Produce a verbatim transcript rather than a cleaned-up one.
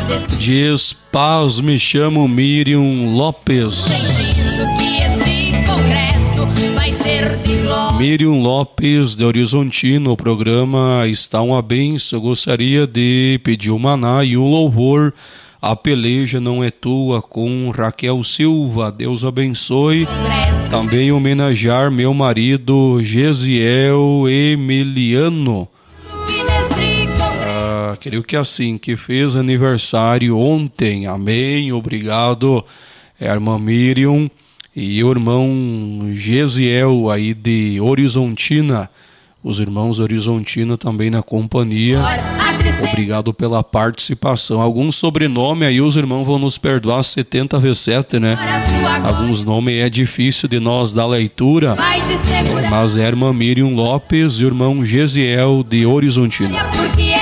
Diz: paz, me chamo Miriam Lopes. Miriam Lopes de Horizontina, o programa está uma benção. Eu gostaria de pedir um maná e um louvor. A peleja não é tua, com Raquel Silva. Deus abençoe. Também homenagear meu marido Gesiel Emiliano. Ah, creio que assim, que fez aniversário ontem. Amém. Obrigado, irmã Miriam. E o irmão Gesiel aí de Horizontina, os irmãos Horizontina também na companhia. Obrigado pela participação. Alguns sobrenome aí os irmãos vão nos perdoar, setenta vezes sete, né? Alguns nomes é difícil de nós dar leitura, é, mas é a irmã Miriam Lopes e o irmão Gesiel de Horizontina.